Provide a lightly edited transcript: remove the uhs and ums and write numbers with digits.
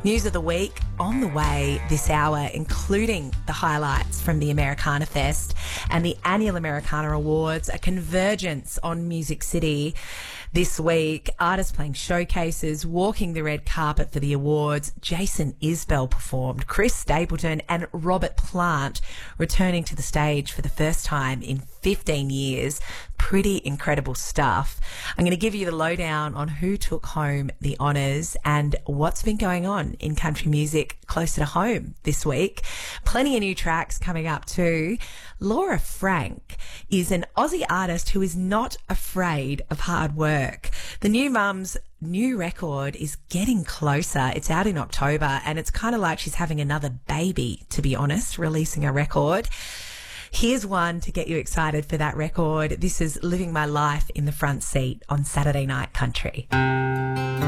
News of the week on the way this hour, including the highlights from the Americana Fest and the annual Americana Awards, a convergence on Music City this week. Artists playing showcases, walking the red carpet for the awards. Jason Isbell performed, Chris Stapleton and Robert Plant returning to the stage for the first time in 15 years. Pretty incredible stuff. I'm going to give you the lowdown on who took home the honours and what's been going on in country music closer to home this week. Plenty of new tracks coming up too. Laura Frank is an Aussie artist who is not afraid of hard work. The new mum's new record is getting closer. It's out in October and it's kind of like she's having another baby, to be honest, releasing a record. Here's one to get you excited for that record. This is Living My Life in the Front Seat on Saturday Night Country.